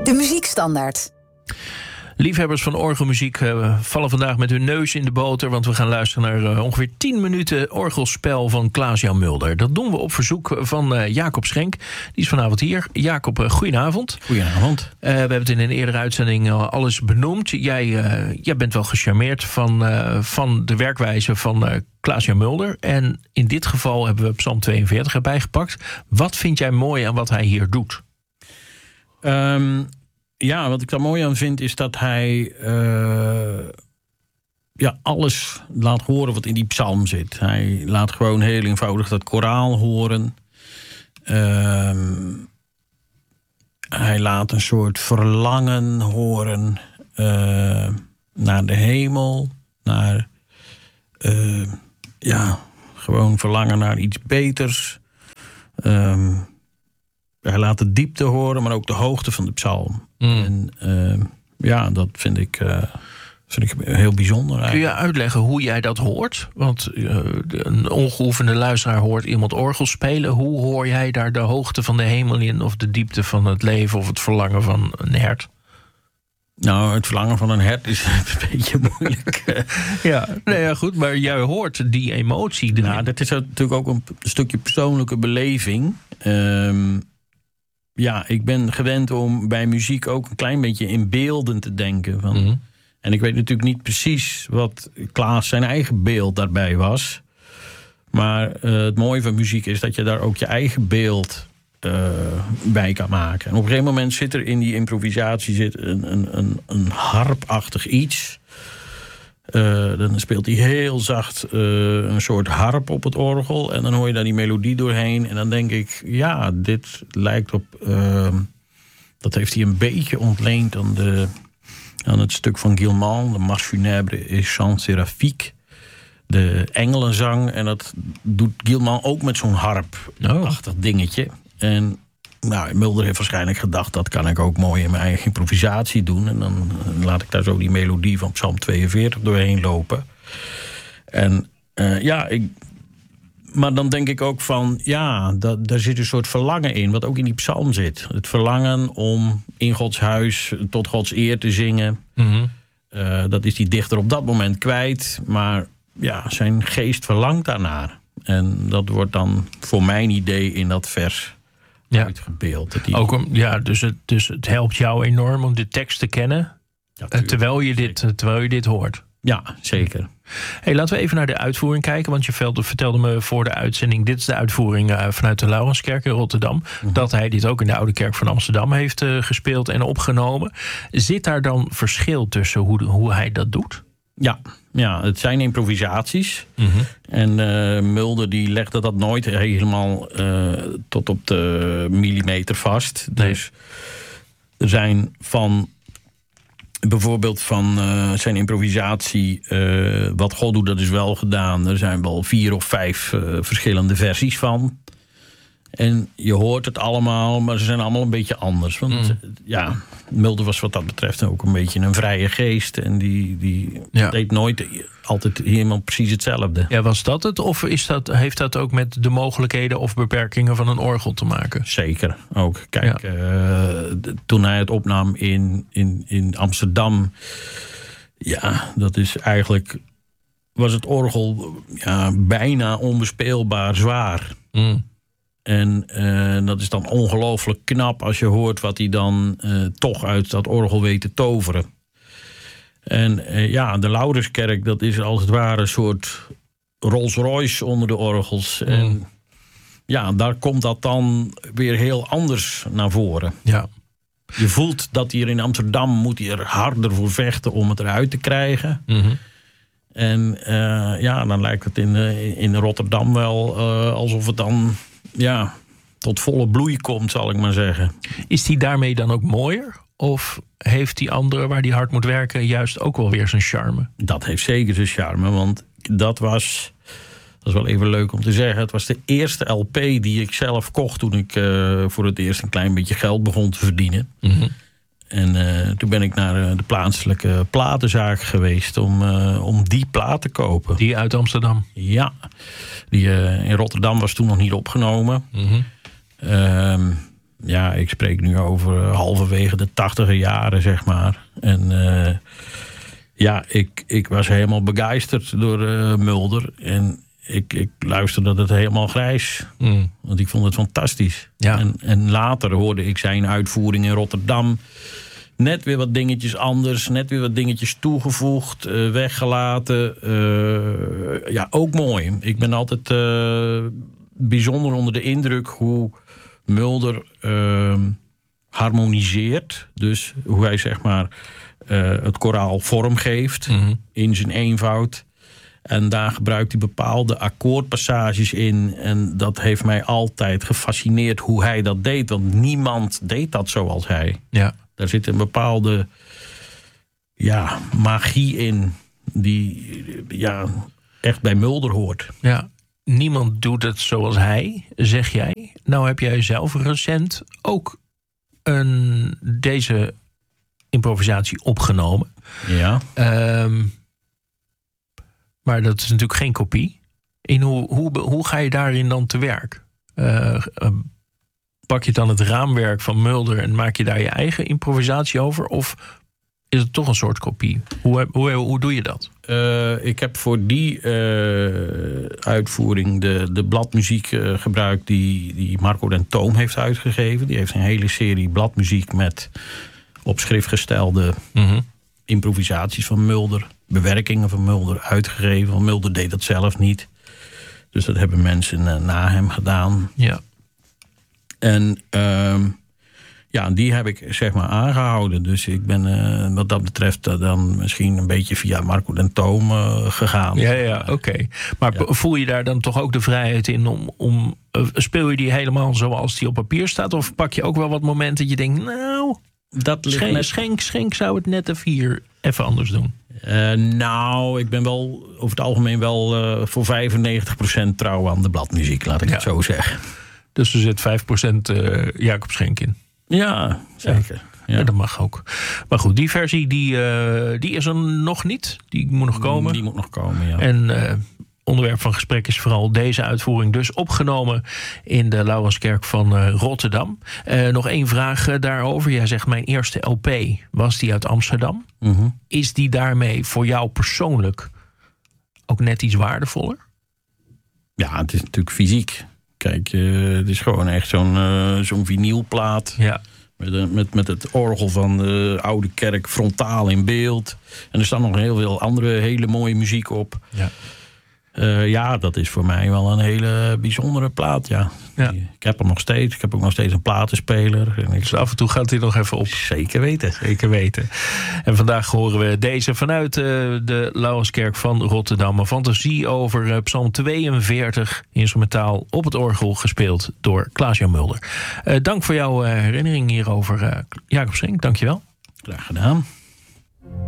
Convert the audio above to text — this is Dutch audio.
De Muziekstandaard. Liefhebbers van orgelmuziek vallen vandaag met hun neus in de boter, want we gaan luisteren naar ongeveer 10 minuten orgelspel van Klaas-Jan Mulder. Dat doen we op verzoek van Jacob Schenk. Die is vanavond hier. Jacob, goedenavond. Goedenavond. We hebben het in een eerdere uitzending alles benoemd. Jij bent wel gecharmeerd van de werkwijze van Klaas-Jan Mulder. En in dit geval hebben we Psalm 42 erbij gepakt. Wat vind jij mooi aan wat hij hier doet? Ja, wat ik daar mooi aan vind is dat hij alles laat horen wat in die psalm zit. Hij laat gewoon heel eenvoudig dat koraal horen. Hij laat een soort verlangen horen naar de hemel. Naar gewoon verlangen naar iets beters. Hij laat de diepte horen, maar ook de hoogte van de psalm. En dat vind ik heel bijzonder eigenlijk. Kun je uitleggen hoe jij dat hoort? Want een ongeoefende luisteraar hoort iemand orgel spelen. Hoe hoor jij daar de hoogte van de hemel in, of de diepte van het leven, of het verlangen van een hert? Nou, het verlangen van een hert is een beetje moeilijk. Goed, maar jij hoort die emotie. Nou, dat is natuurlijk ook een stukje persoonlijke beleving. Ik ben gewend om bij muziek ook een klein beetje in beelden te denken. En ik weet natuurlijk niet precies wat Klaas zijn eigen beeld daarbij was. Maar het mooie van muziek is dat je daar ook je eigen beeld bij kan maken. En op een gegeven moment zit er in die improvisatie een harpachtig iets. Dan speelt hij heel zacht een soort harp op het orgel. En dan hoor je daar die melodie doorheen. En dan denk ik, dit lijkt op... dat heeft hij een beetje ontleend aan het stuk van Guilmant. De Marche funèbre et chant séraphique. De engelenzang. En dat doet Guilmant ook met zo'n harp-achtig dingetje. En Mulder heeft waarschijnlijk gedacht, dat kan ik ook mooi in mijn eigen improvisatie doen. En dan laat ik daar zo die melodie van Psalm 42 doorheen lopen. En maar dan denk ik ook van, daar zit een soort verlangen in, wat ook in die psalm zit. Het verlangen om in Gods huis tot Gods eer te zingen. Dat is die dichter op dat moment kwijt. Maar zijn geest verlangt daarnaar. En dat wordt dan voor mijn idee in dat vers uitgebeeld. Dus het helpt jou enorm om de tekst te kennen, terwijl je dit hoort. Ja, zeker. Hey, laten we even naar de uitvoering kijken. Want je vertelde me voor de uitzending, dit is de uitvoering vanuit de Laurenskerk in Rotterdam. Dat hij dit ook in de Oude Kerk van Amsterdam heeft gespeeld en opgenomen. Zit daar dan verschil tussen hoe hij dat doet? Ja, het zijn improvisaties. En Mulder die legde dat nooit helemaal tot op de millimeter vast. Nee. Dus er zijn bijvoorbeeld van zijn improvisatie, wat God doet, dat is wel gedaan. Er zijn wel 4 of 5 verschillende versies van. En je hoort het allemaal, maar ze zijn allemaal een beetje anders. Want Mulder was wat dat betreft ook een beetje een vrije geest. En die deed nooit altijd helemaal precies hetzelfde. Ja, was dat het? Of heeft dat ook met de mogelijkheden of beperkingen van een orgel te maken? Zeker, ook. Kijk, toen hij het opnam in Amsterdam, dat is eigenlijk, was het orgel bijna onbespeelbaar zwaar. En dat is dan ongelooflijk knap als je hoort wat hij dan toch uit dat orgel weet te toveren. En de Laurenskerk, dat is als het ware een soort Rolls-Royce onder de orgels. En daar komt dat dan weer heel anders naar voren. Ja. Je voelt dat hier in Amsterdam moet hij er harder voor vechten om het eruit te krijgen. En dan lijkt het in Rotterdam wel alsof het dan tot volle bloei komt, zal ik maar zeggen. Is die daarmee dan ook mooier? Of heeft die andere, waar die hard moet werken, juist ook wel weer zijn charme? Dat heeft zeker zijn charme, want dat is wel even leuk om te zeggen. Het was de eerste LP die ik zelf kocht toen ik voor het eerst een klein beetje geld begon te verdienen. En toen ben ik naar de plaatselijke platenzaak geweest om die plaat te kopen. Die uit Amsterdam? Ja. Die in Rotterdam was toen nog niet opgenomen. Ja, ik spreek nu over halverwege de 80er jaren, zeg maar. En ik was helemaal begeisterd door Mulder. En ik luisterde het helemaal grijs. Want ik vond het fantastisch. Ja. En later hoorde ik zijn uitvoering in Rotterdam. Net weer wat dingetjes anders. Net weer wat dingetjes toegevoegd. Weggelaten. Ook mooi. Ik ben altijd bijzonder onder de indruk hoe Mulder harmoniseert. Dus hoe hij zeg maar het koraal vormgeeft. In zijn eenvoud. En daar gebruikt hij bepaalde akkoordpassages in. En dat heeft mij altijd gefascineerd hoe hij dat deed. Want niemand deed dat zoals hij. Ja. Daar zit een bepaalde magie in. Die echt bij Mulder hoort. Ja. Niemand doet het zoals hij, zeg jij. Nou heb jij zelf recent ook deze improvisatie opgenomen. Ja. Maar dat is natuurlijk geen kopie. Hoe ga je daarin dan te werk? Pak je dan het raamwerk van Mulder en maak je daar je eigen improvisatie over? Of is het toch een soort kopie? Hoe doe je dat? Ik heb voor die uitvoering de bladmuziek gebruikt die Marco den Toom heeft uitgegeven. Die heeft een hele serie bladmuziek met op schrift gestelde improvisaties van Mulder. Bewerkingen van Mulder uitgegeven. Want Mulder deed dat zelf niet. Dus dat hebben mensen na hem gedaan. Ja. En die heb ik zeg maar aangehouden. Dus ik ben wat dat betreft dan misschien een beetje via Marco den Toom gegaan. Ja, oké. Maar voel je daar dan toch ook de vrijheid in om speel je die helemaal zoals die op papier staat? Of pak je ook wel wat momenten dat je denkt, nou, dat ligt Schenk zou het net even anders doen? Ik ben wel over het algemeen wel voor 95% trouw aan de bladmuziek, laat ik het zo zeggen. Dus er zit 5% Jacob Schenk in. Ja, zeker. Ja. Ja, dat mag ook. Maar goed, die versie die is er nog niet. Die moet nog komen. Die moet nog komen, ja. En onderwerp van gesprek is vooral deze uitvoering dus opgenomen in de Laurenskerk van Rotterdam. Nog één vraag daarover. Jij zegt mijn eerste LP was die uit Amsterdam. Is die daarmee voor jou persoonlijk ook net iets waardevoller? Ja, het is natuurlijk fysiek. Kijk, het is gewoon echt zo'n vinylplaat. Ja. Met het orgel van de oude kerk frontaal in beeld. En er staat nog heel veel andere hele mooie muziek op. Ja. Dat is voor mij wel een hele bijzondere plaat, ja. Ik heb hem nog steeds. Ik heb ook nog steeds een platenspeler. En Dus af en toe gaat hij nog even op. Zeker weten. Zeker weten. En vandaag horen we deze vanuit de Laurenskerk van Rotterdam. Een fantasie over Psalm 42, instrumentaal op het orgel gespeeld door Klaas-Jan Mulder. Dank voor jouw herinnering hierover, Jacob Schenk. Dank je wel. Graag gedaan.